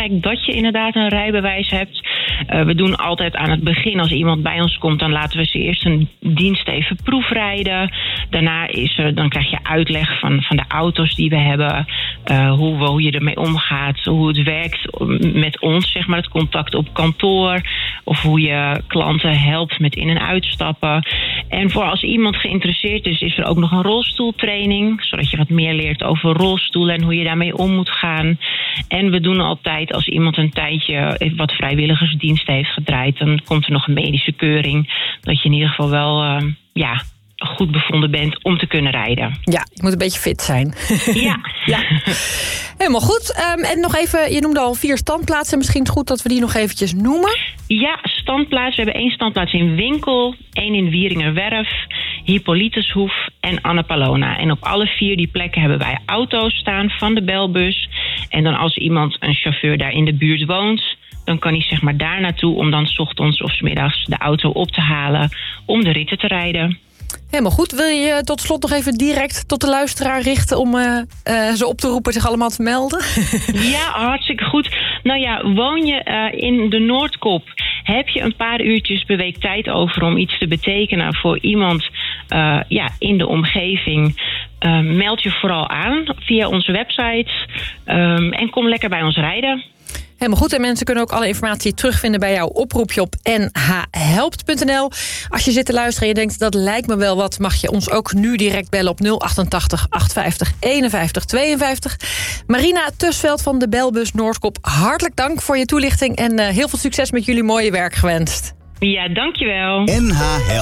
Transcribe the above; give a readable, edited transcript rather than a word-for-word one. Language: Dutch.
belangrijk dat je inderdaad een rijbewijs hebt. We doen altijd aan het begin, als iemand bij ons komt, dan laten we ze eerst een dienst even proefrijden. Daarna dan krijg je uitleg van de auto's die we hebben. Hoe je ermee omgaat, hoe het werkt met ons, zeg maar, het contact op kantoor. Of hoe je klanten helpt met in- en uitstappen. En voor als iemand geïnteresseerd is er ook nog een rolstoeltraining. Zodat je wat meer leert over rolstoelen en hoe je daarmee om moet gaan. En we doen altijd, als iemand een tijdje wat vrijwilligersdiensten heeft gedraaid, dan komt er nog een medische keuring. Dat je in ieder geval wel goed bevonden bent om te kunnen rijden. Ja, je moet een beetje fit zijn. Ja. Ja. Helemaal goed. En nog even, je noemde al 4 standplaatsen. Misschien is het goed dat we die nog eventjes noemen. Ja, standplaats. We hebben 1 standplaats in Winkel, 1 in Wieringerwerf, Hippolytushoef en Annapolona. En op alle 4 die plekken hebben wij auto's staan van de belbus. En dan als een chauffeur daar in de buurt woont, dan kan hij zeg maar daar naartoe om dan 's ochtends of 's middags de auto op te halen om de ritten te rijden. Helemaal goed. Wil je tot slot nog even direct tot de luisteraar richten om ze op te roepen zich allemaal te melden? Ja, hartstikke goed. Nou ja, woon je in de Noordkop, heb je een paar uurtjes per week tijd over om iets te betekenen voor iemand in de omgeving, meld je vooral aan via onze website en kom lekker bij ons rijden. Helemaal goed. En mensen kunnen ook alle informatie terugvinden bij jouw oproepje op nhhelpt.nl. Als je zit te luisteren en je denkt, dat lijkt me wel wat, mag je ons ook nu direct bellen op 088 850 51 52. Marina Tusveld van de belbus Noordkop, hartelijk dank voor je toelichting en heel veel succes met jullie mooie werk gewenst. Ja, dankjewel.